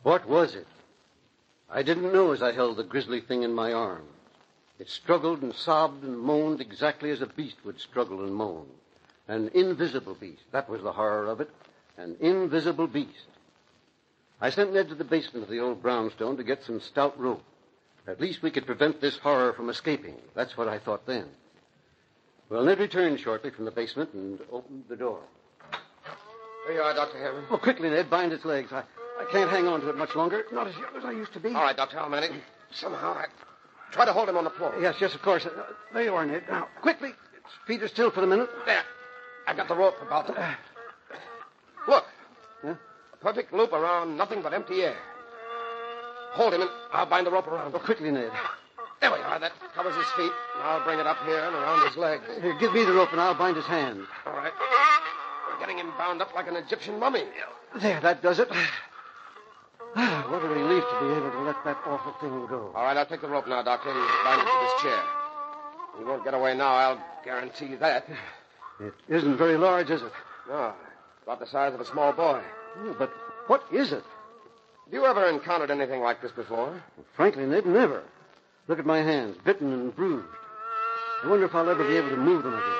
What was it? I didn't know as I held the grisly thing in my arms. It struggled and sobbed and moaned exactly as a beast would struggle and moan. An invisible beast. That was the horror of it. An invisible beast. I sent Ned to the basement of the old brownstone to get some stout rope. At least we could prevent this horror from escaping. That's what I thought then. Well, Ned returned shortly from the basement and opened the door. There you are, Dr. Hammond. Oh, quickly, Ned. Bind its legs. I can't hang on to it much longer. Not as young as I used to be. All right, Dr. Halmanick. Somehow I try to hold him on the floor. Yes, of course. There you are, Ned. Now, quickly. Its feet are still for the minute. There. I've got the rope about them. Look. Huh? A perfect loop around nothing but empty air. Hold him, and I'll bind the rope around him. Oh, quickly, Ned. There we are. That covers his feet. I'll bring it up here and around his legs. Here, give me the rope, and I'll bind his hands. All right. We're getting him bound up like an Egyptian mummy. There, that does it. What a relief to be able to let that awful thing go. All right, I'll take the rope now, Doctor, and bind it to this chair. He won't get away now, I'll guarantee that. It isn't very large, is it? No, about the size of a small boy. Oh, but what is it? Have you ever encountered anything like this before? Well, frankly, Ned, never. Look at my hands, bitten and bruised. I wonder if I'll ever be able to move them again.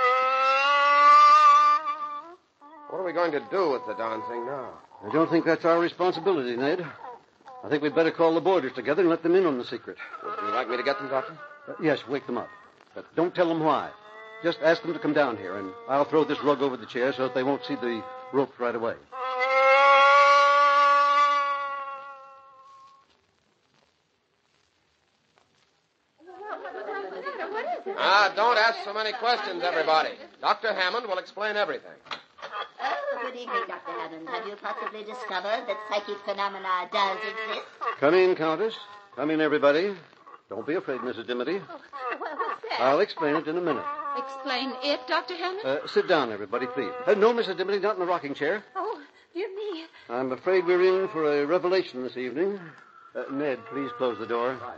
What are we going to do with the darn thing now? I don't think that's our responsibility, Ned. I think we'd better call the boarders together and let them in on the secret. Would you like me to get them, Doctor? Yes, wake them up. But don't tell them why. Just ask them to come down here, and I'll throw this rug over the chair so that they won't see the rope right away. Don't ask so many questions, everybody. Dr. Hammond will explain everything. Oh, good evening, Dr. Hammond. Have you possibly discovered that psychic phenomena does exist? Come in, Countess. Come in, everybody. Don't be afraid, Mrs. Dimity. What's that? I'll explain it in a minute. Explain it, Dr. Hammond? Sit down, everybody, please. No, Mrs. Dimity, not in the rocking chair. Oh, dear me. I'm afraid we're in for a revelation this evening. Ned, please close the door. Right.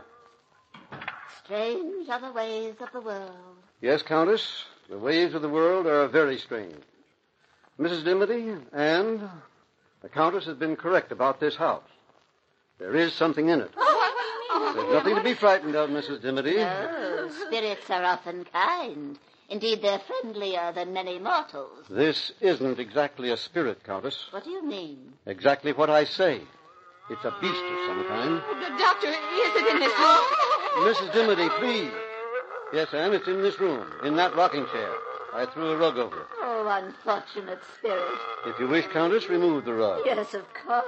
Strange are the ways of the world. Yes, Countess. The ways of the world are very strange. Mrs. Dimity, and the Countess has been correct about this house. There is something in it. Oh, what do you mean? There's nothing to be frightened of, Mrs. Dimity. Oh, spirits are often kind. Indeed, they're friendlier than many mortals. This isn't exactly a spirit, Countess. What do you mean? Exactly what I say. It's a beast of some kind. Oh, Doctor, is it in this room? Mrs. Dimity, please. Yes, Anne, it's in this room, in that rocking chair. I threw a rug over it. Oh, unfortunate spirit. If you wish, Countess, remove the rug. Yes, of course.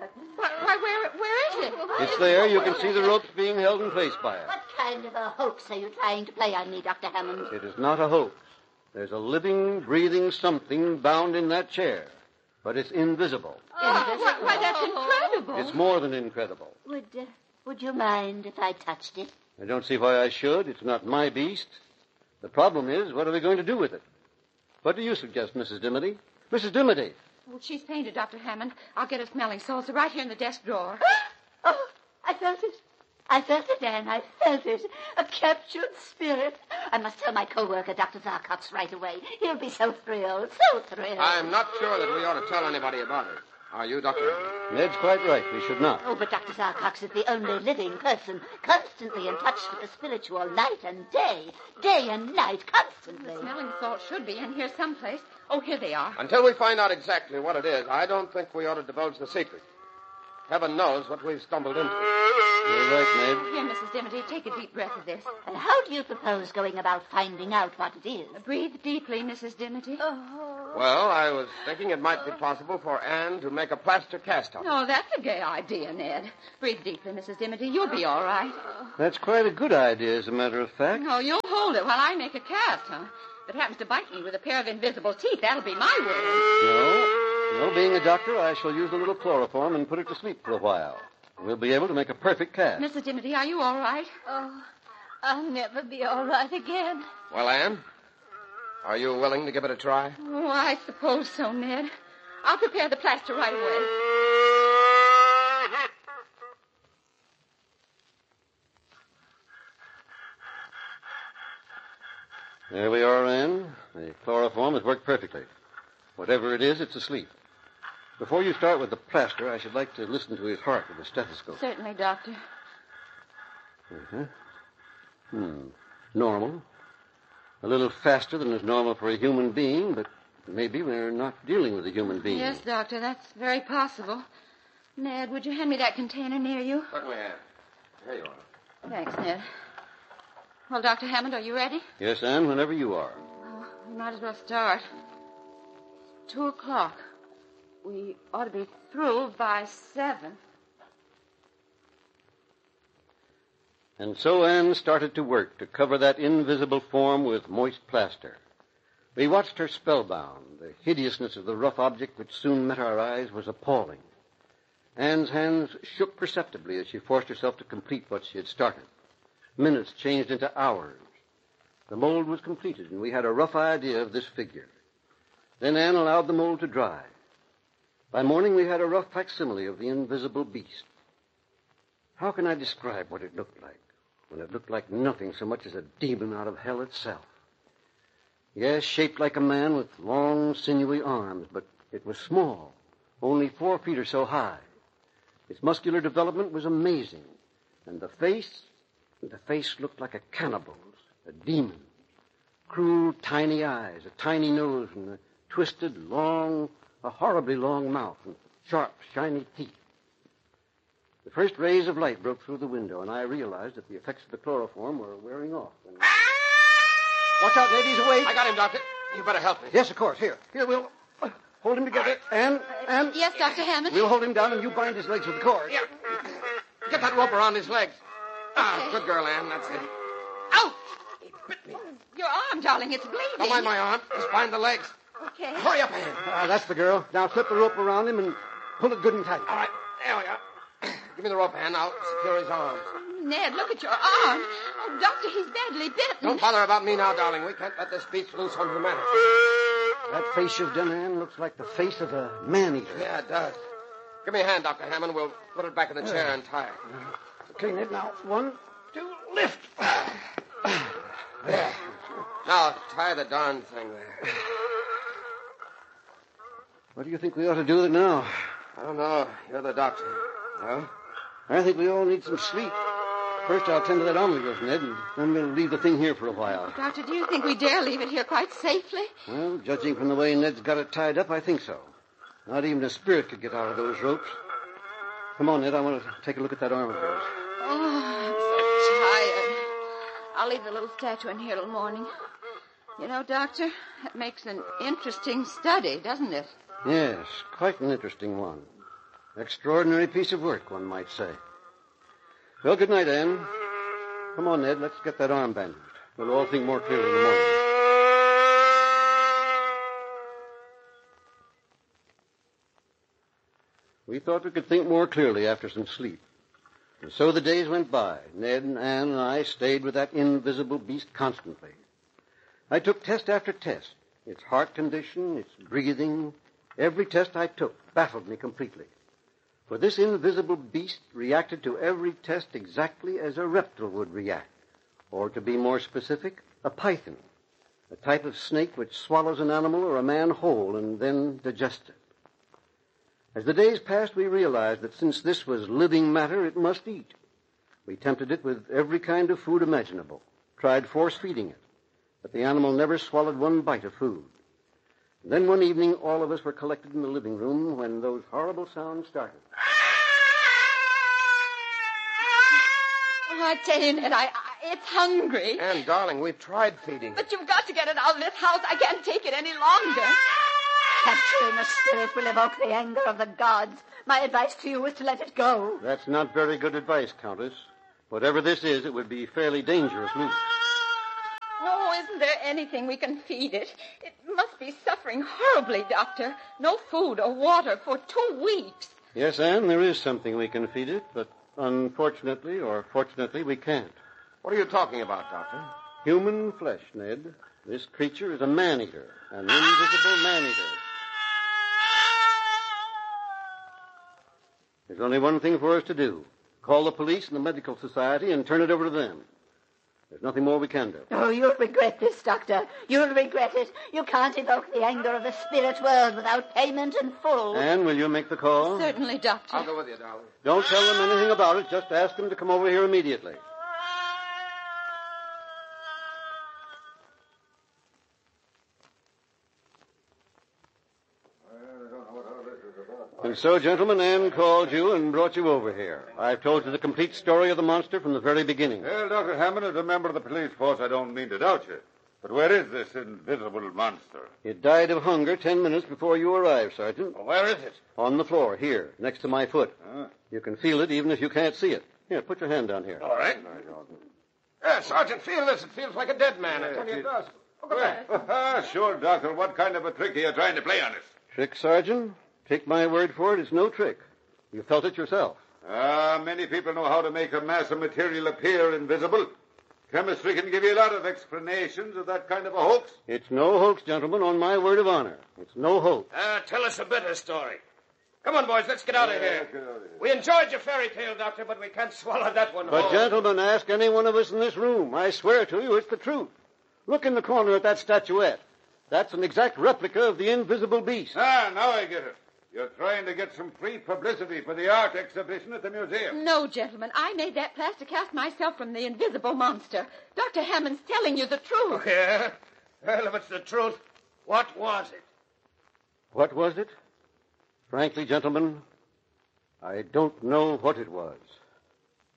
Why, where is it? It's there. You can see the ropes being held in place by it. What kind of a hoax are you trying to play on me, Dr. Hammond? It is not a hoax. There's a living, breathing something bound in that chair. But it's invisible. Invisible? Why, that's incredible. It's more than incredible. Would you mind if I touched it? I don't see why I should. It's not my beast. The problem is, what are we going to do with it? What do you suggest, Mrs. Dimity? Mrs. Dimity! Oh, she's fainted, Dr. Hammond. I'll get a smelling salts right here in the desk drawer. Oh, I felt it. I felt it, Anne. I felt it. A captured spirit. I must tell my co-worker, Dr. Zarkox, right away. He'll be so thrilled, so thrilled. I'm not sure that we ought to tell anybody about it. Are you, Doctor? Ned's quite right. We should not. Oh, but Dr. Zarkox is the only living person constantly in touch with the spiritual night and day. Day and night, constantly. The smelling salts should be in here someplace. Oh, here they are. Until we find out exactly what it is, I don't think we ought to divulge the secret. Heaven knows what we've stumbled into. You're right, Ned. Here, Mrs. Dimity, take a deep breath of this. And how do you propose going about finding out what it is? Breathe deeply, Mrs. Dimity. Well, I was thinking it might be possible for Anne to make a plaster cast of it. Oh, that's a gay idea, Ned. Breathe deeply, Mrs. Dimity. You'll be all right. That's quite a good idea, as a matter of fact. No, you'll hold it while I make a cast, huh? If it happens to bite me with a pair of invisible teeth, that'll be my word. No, being a doctor, I shall use a little chloroform and put it to sleep for a while. We'll be able to make a perfect cast. Mrs. Dimity, are you all right? Oh, I'll never be all right again. Well, Anne, are you willing to give it a try? Oh, I suppose so, Ned. I'll prepare the plaster right away. There we are, Anne. The chloroform has worked perfectly. Whatever it is, it's asleep. Before you start with the plaster, I should like to listen to his heart with a stethoscope. Certainly, Doctor. Normal. A little faster than is normal for a human being, but maybe we're not dealing with a human being. Yes, Doctor, that's very possible. Ned, would you hand me that container near you? Certainly, Ann. Here you are. Thanks, Ned. Well, Dr. Hammond, are you ready? Yes, Anne, whenever you are. Well, we might as well start. It's 2:00. We ought to be through by 7. And so Anne started to work to cover that invisible form with moist plaster. We watched her spellbound. The hideousness of the rough object which soon met our eyes was appalling. Anne's hands shook perceptibly as she forced herself to complete what she had started. Minutes changed into hours. The mold was completed, and we had a rough idea of this figure. Then Anne allowed the mold to dry. By morning, we had a rough facsimile of the invisible beast. How can I describe what it looked like, when it looked like nothing so much as a demon out of hell itself? Yes, shaped like a man with long, sinewy arms, but it was small, only 4 feet or so high. Its muscular development was amazing, and the face looked like a cannibal's, a demon. Cruel, tiny eyes, a tiny nose, and a twisted, a horribly long mouth, and sharp, shiny teeth. The first rays of light broke through the window, and I realized that the effects of the chloroform were wearing off. Watch out, Ned, he's awake. I got him, Doctor. You better help me. Yes, of course. Here, we'll hold him together. And Yes, Dr. Hammond? we'll hold him down, and you bind his legs with the cord. Yeah. Get that rope around his legs. Ah, good girl, Ann. That's it. Ow! He bit me. Your arm, darling, it's bleeding. Don't mind my arm. Just bind the legs. Okay. Hurry up, Ann. That's the girl. Now slip the rope around him and pull it good and tight. All right. There we are. Give me the rope, Ann. I'll secure his arms. Ned, look at your arm. Oh, Doctor, he's badly bitten. Don't bother about me now, darling. We can't let this beast loose on humanity. That face you've done, Anne, looks like the face of a man-eater. Yeah, it does. Give me a hand, Dr. Hammond. We'll put it back in the chair and tie it. Okay, Ned, now, 1, 2, lift. There. Now, tie the darn thing there. What do you think we ought to do with it now? I don't know. You're the doctor. Well, I think we all need some sleep. First, I'll tend to that arm of yours, Ned, and then we'll leave the thing here for a while. Doctor, do you think we dare leave it here quite safely? Well, judging from the way Ned's got it tied up, I think so. Not even a spirit could get out of those ropes. Come on, Ned, I want to take a look at that arm of yours. Oh, I'm so tired. I'll leave the little statue in here till morning. You know, Doctor, that makes an interesting study, doesn't it? Yes, quite an interesting one. Extraordinary piece of work, one might say. Well, good night, Anne. Come on, Ned, let's get that arm bandaged. We'll all think more clearly in the morning. We thought we could think more clearly after some sleep. And so the days went by. Ned and Anne and I stayed with that invisible beast constantly. I took test after test. Its heart condition, its breathing, every test I took baffled me completely. For this invisible beast reacted to every test exactly as a reptile would react. Or, to be more specific, a python, a type of snake which swallows an animal or a man whole and then digests it. As the days passed, we realized that since this was living matter, it must eat. We tempted it with every kind of food imaginable, tried force-feeding it, but the animal never swallowed one bite of food. And then one evening, all of us were collected in the living room when those horrible sounds started. Oh, I tell you, Ned, it's hungry. Ann, darling, we've tried feeding. But you've got to get it out of this house. I can't take it any longer. Capturing a spirit will evoke the anger of the gods. My advice to you is to let it go. That's not very good advice, Countess. Whatever this is, it would be fairly dangerous meat. Oh, isn't there anything we can feed it? It must be suffering horribly, Doctor. No food or water for 2 weeks. Yes, Anne, there is something we can feed it, but unfortunately or fortunately, we can't. What are you talking about, Doctor? Human flesh, Ned. This creature is a man-eater, an invisible man-eater. There's only one thing for us to do. Call the police and the medical society and turn it over to them. There's nothing more we can do. Oh, you'll regret this, Doctor. You'll regret it. You can't evoke the anger of the spirit world without payment in full. Anne, will you make the call? Certainly, Doctor. I'll go with you, darling. Don't tell them anything about it. Just ask them to come over here immediately. And so, gentlemen, Anne called you and brought you over here. I've told you the complete story of the monster from the very beginning. Well, Dr. Hammond, as a member of the police force, I don't mean to doubt you. But where is this invisible monster? It died of hunger 10 minutes before you arrived, Sergeant. Well, where is it? On the floor, here, next to my foot. Huh? You can feel it even if you can't see it. Here, put your hand down here. All right. Yeah, Sergeant, feel this. It feels like a dead man. I tell you it does. Look at that. Sure, Doctor. What kind of a trick are you trying to play on us? Trick, Sergeant? Take my word for it, it's no trick. You felt it yourself. Many people know how to make a mass of material appear invisible. Chemistry can give you a lot of explanations of that kind of a hoax. It's no hoax, gentlemen, on my word of honor. It's no hoax. Tell us a better story. Come on, boys, let's get out of here. Let's get out of here. We enjoyed your fairy tale, Doctor, but we can't swallow that one But, whole. gentlemen, ask any one of us in this room. I swear to you, it's the truth. Look in the corner at that statuette. That's an exact replica of the invisible beast. Now I get it. You're trying to get some free publicity for the art exhibition at the museum. No, gentlemen. I made that plaster cast myself from the invisible monster. Dr. Hammond's telling you the truth. Oh, yeah? Well, if it's the truth, what was it? What was it? Frankly, gentlemen, I don't know what it was.